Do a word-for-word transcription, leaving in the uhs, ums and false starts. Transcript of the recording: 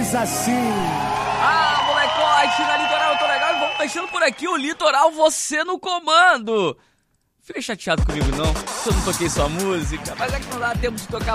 diz assim. Ah, molecote, na Litoral eu tô legal e vamos mexendo por aqui, o Litoral, você no comando. Fica chateado comigo não, se eu não toquei sua música, mas é que não dá tempo de tocar